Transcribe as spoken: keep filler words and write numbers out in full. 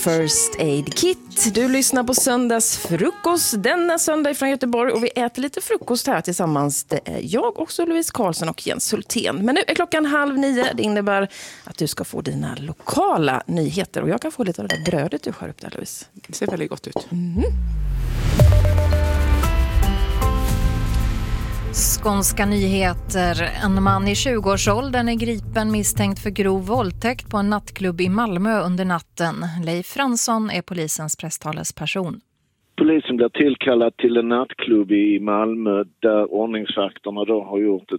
First Aid Kit. Du lyssnar på söndagsfrukost denna söndag från Göteborg och vi äter lite frukost här tillsammans. Det är jag också, Louise Karlsson och Jens Hultén. Men nu är klockan halv nio. Det innebär att du ska få dina lokala nyheter och jag kan få lite av det där brödet du skär upp där, Louise. Det ser väldigt gott ut. Mm. Skånska nyheter. En man i tjugoårsåldern är gripen misstänkt för grov våldtäkt på en nattklubb i Malmö under natten. Leif Fransson är polisens presstalesperson. Polisen blir tillkallad till en nattklubb i Malmö där ordningsvakterna då har gjort ett